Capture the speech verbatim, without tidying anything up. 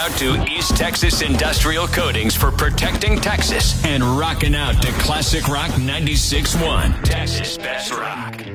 out to East Texas Industrial Coatings for protecting Texas and rocking out to Classic Rock ninety-six point one, Texas Best Rock.